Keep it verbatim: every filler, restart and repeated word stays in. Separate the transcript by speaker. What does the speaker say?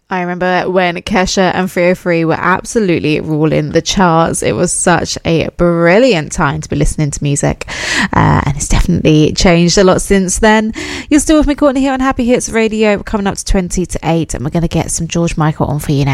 Speaker 1: I remember when Kesha and three oh three were absolutely ruling the charts. It was such a brilliant time to be listening to music, uh, and it's definitely changed a lot since then. You're still with me, Courtney, here on Happy Hits Radio. We're coming up to twenty to eight, and we're going to get some George Michael on for you now.